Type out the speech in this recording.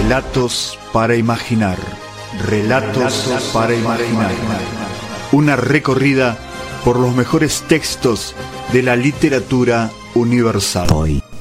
Relatos para imaginar. Relatos para imaginar. Una recorrida por los mejores textos de la literatura universal. Hoy.